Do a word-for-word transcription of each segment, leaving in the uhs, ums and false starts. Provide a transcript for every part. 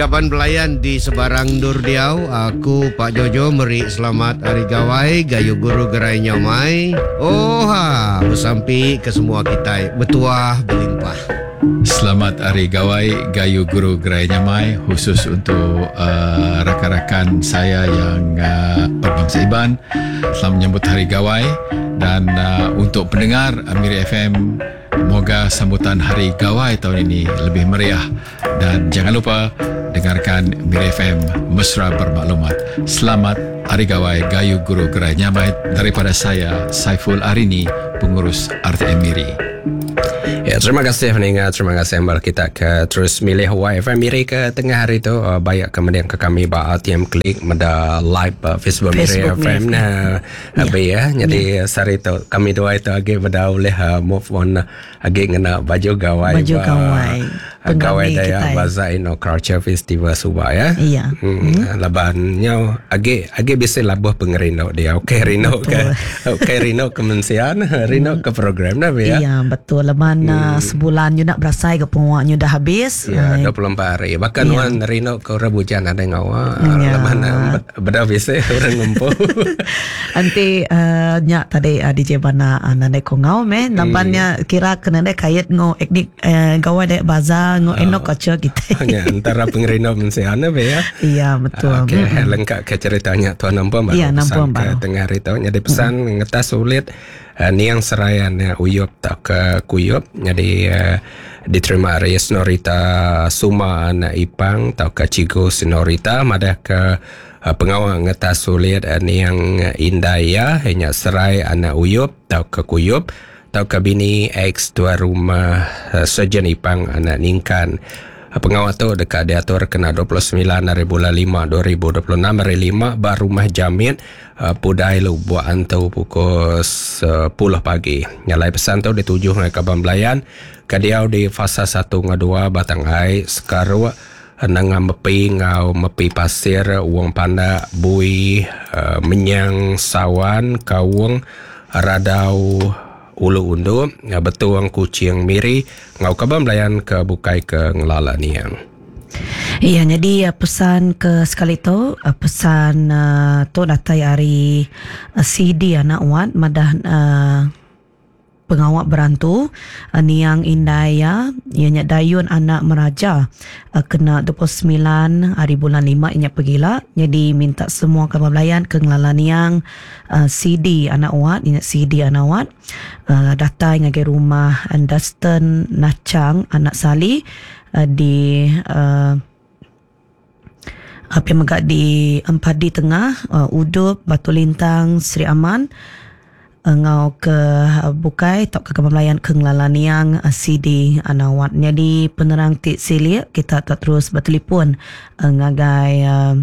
Kaban belayan di sebarang Durdiau. Aku Pak Jojo meri selamat hari gawai gayu guru gerai nyamai. Oh ha, bersampi ke semua kita. Betuah berlimpah. Selamat Hari Gawai Gayu Guru Gerai Nyamai, khusus untuk uh, rakan-rakan saya yang uh, berbangsa Iban. Selamat menyambut Hari Gawai. Dan uh, untuk pendengar Miri F M, moga sambutan Hari Gawai tahun ini lebih meriah. Dan jangan lupa dengarkan Miri F M, Mesra Bermaklumat. Selamat Hari Gawai Gayu Guru Gerai Nyamai daripada saya, Saiful Arini, pengurus R T M Miri. Ya, terima kasih pendengar, terima kasih yang kita ke terus milih Y F M Miri ke tengah hari tu. Uh, banyak kemudian ke kami ba R T M Klik meda live uh, Facebook, Facebook Miri F M nah habis ya. Jadi yeah. Sari tu kami dua itu agi beda oleh uh, move on uh, agi ngena baju gawai baju ba, gawai uh, gawai daya Baza Ino Culture Festival Subah ya. Iya. Hmm, hmm. Labannya agi agi bisa labuh pengerino dia. Okey Rino ke okey Rino kemensian, Rino ke program dah ya. Iya, betul. Laban hmm. sebulan you nak berasai ke penguaknya dah habis. Ya, dua puluh empat hari. Bahkan yeah. Wan Rino ke rebujan ada ngawa. Ya. Mana beda bisa orang ngumpul. Nanti uh, nyak tadi uh, D J Bana nande ko ngau me nampaknya hmm. kira kena dek kait ngo eknik uh, gawai dek bazar ngo oh. enok kaca kita. Ya, antara pengerino mensiana be ya. Iya, betul. Okey, hmm. lengkap ke ceritanya tuan nampak baru. Iya, nampak baru. Tengah hari tu jadi pesan hmm. ngetas sulit. Uh, ni yang serayan uh, uyup tak ke kuyup jadi uh, diterima Raya Senorita Suma anak Ipang tak ke Cigo Senorita madah ke uh, pengawal ngetas sulit uh, ni yang uh, indah ya hanya serai anak uyup tak ke kuyup tak ke bini ex tua rumah uh, Sejen Ipang anak Ningkan. Pengawal tu dekat diatur kena dua puluh sembilan hari bulan lima dua ribu dua puluh enam hari lima bar rumah jamin uh, pudai lu buat antau pukul sepuluh pagi. Nyalai pesan tu dituju ke Kaban Belayan ke diau di fasa satu ngau dua batang ai sekaru nang mepi ngau mepi pasir uang panda bui uh, menyang sawan kawung radau ulu undu ya betuang kucing Miri ngau Kaban Belayan ke bukai ke ngelala niang. Iya, jadi uh, pesan ke sekali tu uh, pesan uh, tu datai hari uh, C D anak wan madah uh, pengawak berantu uh, niang indaya ianya dayun anak meraja uh, kena dua puluh sembilan hari bulan lima ianya pergila. Jadi minta semua Kaban Belayan ke ngelala niang uh, C D anak wat ianya C D anak wat uh, datai ngage rumah Dustin Nachang anak Sali uh, di uh, apa yang megak di Empadi Tengah uh, Udup Batu Lintang Sri Aman ngau ke uh, bukai tok ke Kaban Belayan ke ngelalaniang uh, C D anawat. Jadi penerang tik silik kita tak terus bertelefon uh, ngagai uh,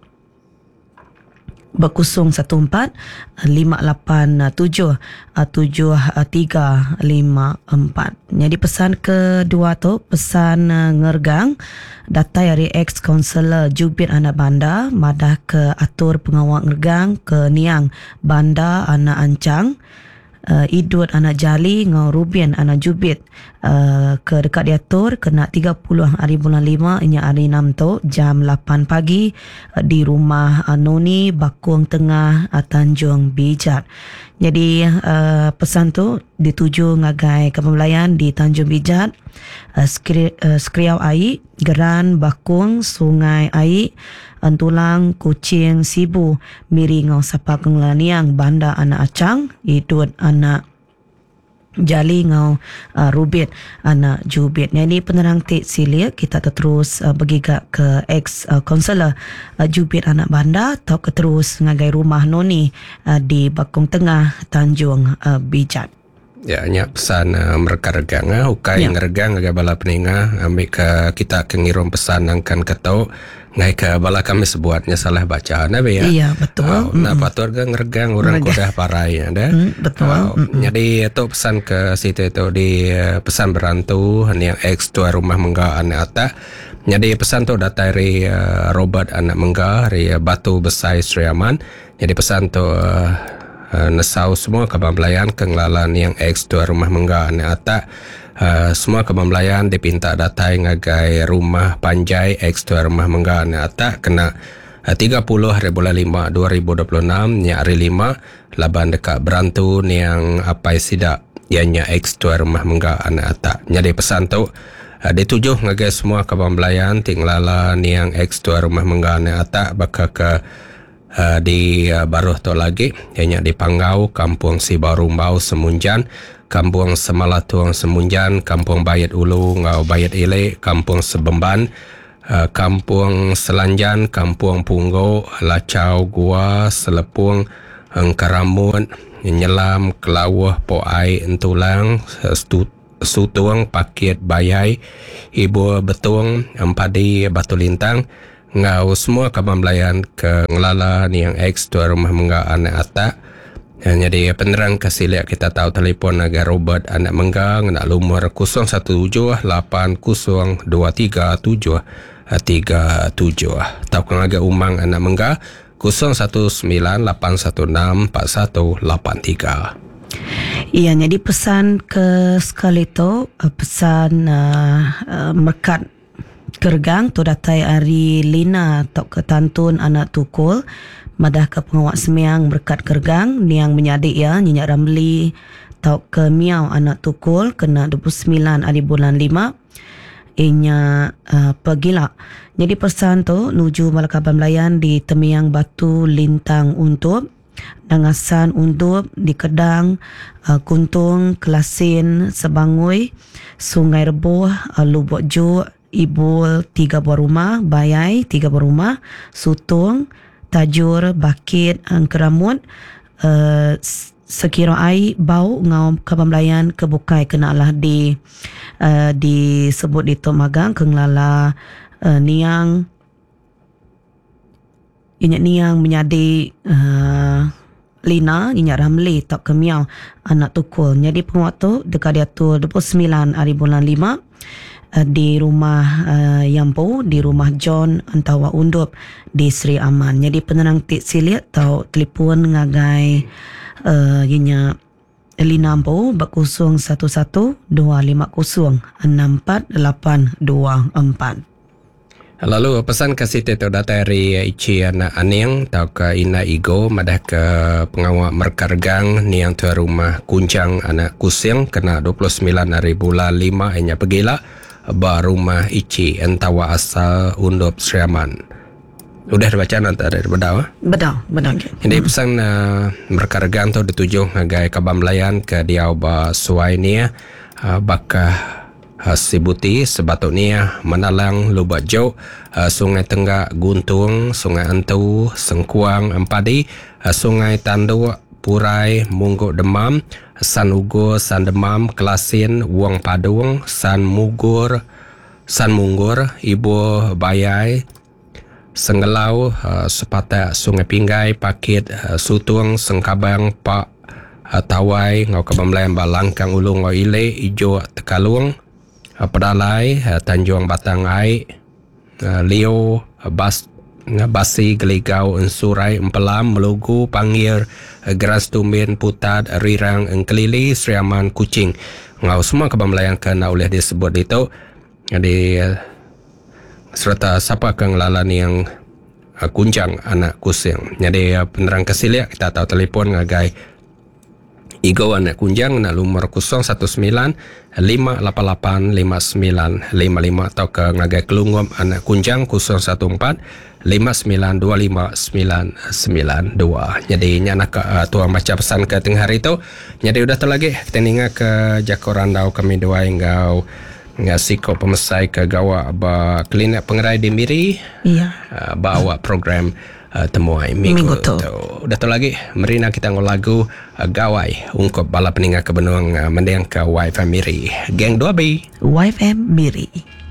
berkusung satu empat lima lapan tujuh tujuh tiga lima empat. Jadi pesan kedua tu pesan uh, ngergang datai dari ex konselor Jubit anak Banda madah ke atur pengawal ngergang ke niang Banda anak Ancang uh, Idut anak Jali ngau Rubian anak Jubit uh, ke dekat diatur kena tiga puluh hari bulan lima inya hari enam tu jam lapan pagi uh, di rumah uh, Noni Bakuang Tengah uh, Tanjung Bijat. Jadi uh, pesan tu dituju ngagai Kaban Belayan di Tanjung Bijat, uh, skri, uh, Skriau Ai, Geran Bakung, Sungai Ai, Antulang, Kucing, Sibu, Miri ngau sapa kengelaniang Banda anak Acang, Idut anak Jali ngau uh, Rubit anak Jubit. Jadi penerang tik silik kita terus uh, bergigak ke ex uh, konselor uh, Jubit anak Banda atau ke terus ngagai rumah Noni uh, di Bakung Tengah Tanjung uh, Bijat. Ya, nya pesan uh, mereka regang uh, ukai ya. Ngeregang agak bala peninga ambil ke kita kengirum pesan angkan ketau ngai ke bala kami sebuatnya salah bacaan ya. Iya, betul. Uh, mm. Nah patur ke ngeregang orang kodah parai ada. Mm, betul. Uh, mm-mm. Jadi itu pesan ke situ itu di uh, pesan berantu yang ex tua rumah mengga anak ata. Jadi pesan tu datari uh, Robert anak mengga dari uh, Batu Besai Sri Aman. Jadi pesan tu uh, Uh, nesau semua Kaban Belayan kenglalan yang ex tua rumah mengga anak ata Uh, semua kebamlayan dipinta datai ngagai rumah panjai ekstua rumah mengga na atak kena uh, tiga puluh hari bulan lima dua ribu dua puluh enam nya hari lima laban dekat berantu yang apai sidak ianya ekstua rumah mengga anak atak. Jadi pesan tu uh, ditujuh ngagai semua kebamlayan tinglala yang ekstua rumah mengga anak atak bakal ke Uh, di uh, baruh tu lagi ianya di Panggau, Kampung Sibarumbau Semunjan, Kampung Semalatuang Semunjan, Kampung Bayat Ulu Ngau Bayat Ile, Kampung Sebemban, uh, Kampung Selanjan, Kampung Punggo, Lacau Gua, Selepung, Engkaramun, Nyelam, Kelawah, Poai, Entulang, Stut Sutuang, Pakit, Bayai, Ibu Betung, Empadi, Batu Lintang, ngau semua kebamlayan ke ngelala ni yang X tu rumah mengga anak atak. Jadi penerang kasilia kita tahu telefon agar Robert anak mengga nak lumur kosong satu tujuh lapan kosong dua tiga tujuh tiga tujuh. Tahu kan agak umang anak mengga kosong satu sembilan lapan satu enam empat satu lapan tiga. Iya, jadi pesan ke sekali tu pesan uh, uh, merkat Kergang tu datai ari Lina tok ke tantun anak tukul madah ke pengawak semiang berkat Kergang ni yang menyadik ya Nyenyak Ramli tok ke miau anak tukul kena dua puluh sembilan hari bulan lima inya uh, pegila. Jadi pesan tu nuju Malaka Bamlayan di Temiang Batu Lintang Untup, Dangasan Untup di Kedang, uh, Kuntung, Kelasin, Sebangui, Sungai Rebuh, uh, Lubuk Juk, Ibul, tiga buah rumah, Bayai, tiga buah rumah, Sutung, Tajur, Bakit, Keramut, uh, sekira ai bau ngau kebamlayan kebukai kenalah di uh, disebut di Tok Magang kenglala uh, niang inyak niang menyadi uh, Lina, inyak Ramli tak kemiau anak tukul. Jadi penguatu dekat dia tu dua puluh sembilan hari bulan lima di rumah uh, Yampu, di rumah John Antawa Undup di Sri Aman. Jadi penerang tik silit tau telefon ngagai uh, inya Lina Ampu berkosong satu satu dua lima kosong enam empat lapan dua empat. Lalu pesan kasih teto data dari Ici anak Aning tau ke Ina Igo madah ke pengawak Merkargang ni yang tuan rumah Kuncang anak Kusiang kena dua puluh sembilan hari bulan lima inya pegila ba rumah Ici entawa asal Undup Sri Aman. Udah dibaca nanti dari bedau? Bedau, bedau. Jadi pesan uh, Merkargang tu dituju ngagai Kabamlayan ke diau ba suai ni uh, bakah uh, Sibuti sebatutnya Manalang Lubak Jok, uh, Sungai Tenggak Guntung, Sungai Antu, Sengkuang Empadi, uh, Sungai Tandu Purai, Mungguk Demam, San Ugur, San Demam, Kelasin, Wong Padung, San Mugur, San Munggur, Ibu Bayai, Senggelau, uh, Sepatak Sungai Pinggai, Pakit, uh, Sutung, Sengkabang, Pak uh, Tawai, Ngau Kabamlayan Balangkang Ulung Ngau Ile, Ijo Tekalung, uh, Pedalai, uh, Tanjung Batang Ai, uh, Leo, uh, Bas Basi, Geligau, Ensurai, Empelam, Melugu, Pangir, Geras Tumbin, Putat, Rirang, Engkelili, Sri Aman, Kucing. Ngau semua kebamlayan kena oleh disebut itu. Jadi serta siapa kang lalan yang uh, Kuncang anak Kusiang. Jadi uh, penerang kesilia kita tahu telefon ngagai Igo anak Kunjang nak lumur kosong satu sembilan lima lapan lapan lima sembilan lima lima atau ke ngagai Kelungom anak Kunjang kosong satu empat lima sembilan dua lima sembilan sembilan dua. Jadi nyana ke uh, tuang baca pesan ke tengah hari tu. Jadi udah tu lagi kita ninga ke Jakorandau kami dua engau ngasiko pemesai ke gawa ba klinik pengerai di Miri. Iya. Uh, bawa program Uh, temuai minggu, minggu tu. tu. Udah tu lagi merina kita ngol lagu uh, Gawai ungkap bala peninga ke Benuang uh, mendiang ke Y F M Miri. Geng dua B. Y F M Miri.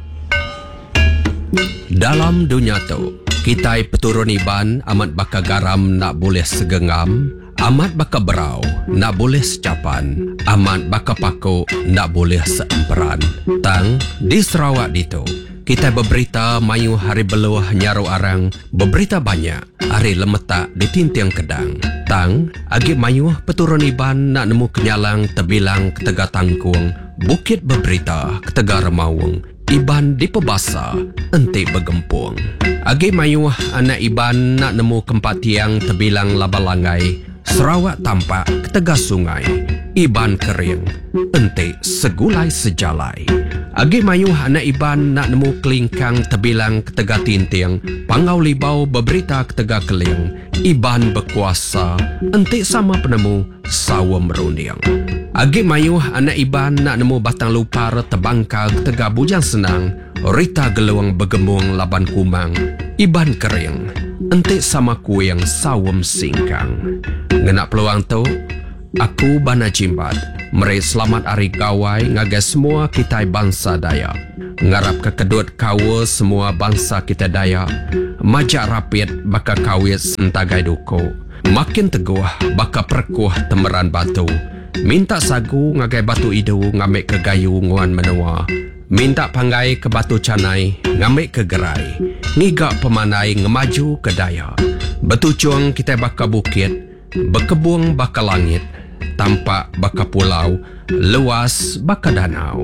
Dalam dunia tu, kita peturun iban amat baka garam nak boleh segengam, amat baka berau nak boleh secapan, amat baka paku nak boleh seemperan. Tang di Sarawak ditu. Kita berberita mayu hari beluah nyaru arang, berberita banyak hari lemetak di tintiang kedang. Petang, agi mayuh peturun iban nak nemu kenyalang tebilang ketega tangkung, bukit berberita ketega remawung, iban di pebasa, ente bergempung. Agi mayuh anak iban nak nemu kempat tiang tebilang labalangai, Sarawak tampak ketega sungai, iban kering, ente segulai sejalai. Agi mayuh anak iban nak nemu kelingkang tebilang ketega tinting, pangau libau berberita ketega keling, iban berkuasa, ente sama penemu sawa merunding. Agi mayuh anak iban nak nemu batang lupar terbangkal ketega bujang senang, rita geluang bergembung laban kumang, iban kering, ente sama kuing sawam singkang. Ngenak peluang tu, aku bana jimbat, meri selamat hari gawai ngagai semua kita bangsa Dayak. Ngarap kekedut kawa semua bangsa kita Dayak. Majak rapid baka kawit sentagai duko. Makin teguh baka perkuh temeran batu. Minta sagu ngagai batu idu ngamik ke gayu nguan menua. Minta panggai ke batu canai ngamik ke gerai. Ngigak pemanai ngemaju ke Dayak. Betucung kita baka bukit, berkebung baka langit. Tampak baka pulau, luas baka danau.